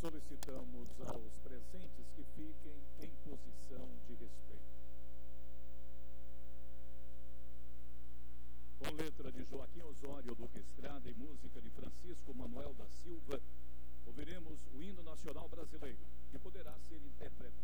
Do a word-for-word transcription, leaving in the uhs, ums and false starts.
Solicitamos aos presentes que fiquem em posição de respeito. Com letra de Joaquim Osório Duque Estrada e música de Francisco Manuel da Silva, ouviremos o hino nacional brasileiro, que poderá ser interpretado